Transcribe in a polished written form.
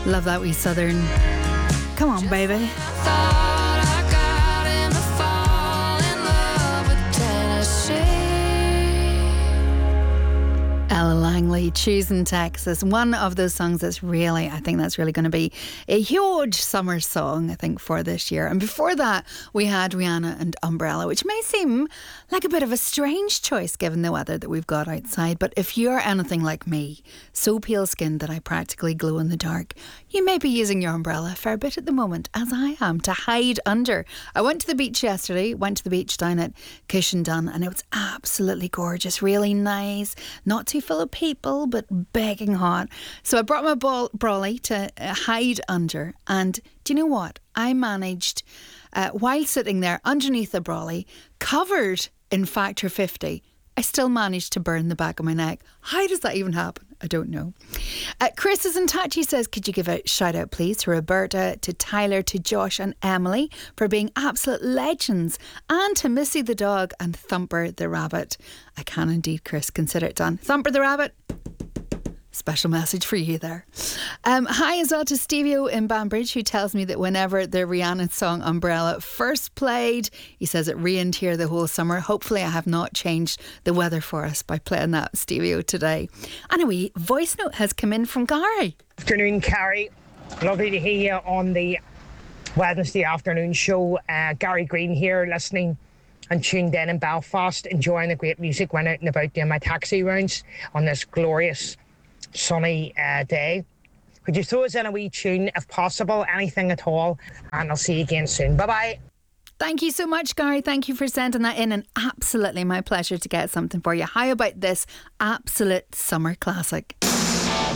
Love that wee southern. Come on, baby. Ella Langley, Choosing Texas. One of those songs that's really, I think that's really going to be a huge summer song, I think, for this year. And before that, we had Rihanna and Umbrella, which may seem like a bit of a strange choice given the weather that we've got outside. But if you're anything like me, so pale-skinned that I practically glow in the dark, you may be using your umbrella a fair bit at the moment, as I am, to hide under. I went to the beach yesterday, went to the beach down at Cushendun, and it was absolutely gorgeous, really nice, not too full of people, but begging hot. So I brought my brolly to hide under, and do you know what? I managed, while sitting there underneath the brolly, covered in Factor 50, I still managed to burn the back of my neck. How does that even happen? I don't know. Chris is in touch. He says, could you give a shout out, please, to Roberta, to Tyler, to Josh and Emily for being absolute legends, and to Missy the dog and Thumper the rabbit. I can indeed, Chris. Consider it done. Thumper the rabbit. Special message for you there. Hi as well to Stevie-O in Banbridge, who tells me that whenever the Rihanna song Umbrella first played, he says it rained here the whole summer. Hopefully I have not changed the weather for us by playing that, Stevie-O, today. And a wee voice note has come in from Gary. Afternoon, Carrie. Lovely to hear you on the Wednesday afternoon show. Gary Green here, listening and tuned in Belfast, enjoying the great music. Went out and about doing my taxi rounds on this glorious sunny day. Could you throw us in a wee tune if possible, anything at all, and I'll see you again soon. Bye bye. Thank you so much, Gary. Thank you for sending that in, and absolutely my pleasure to get something for you. How about this absolute summer classic?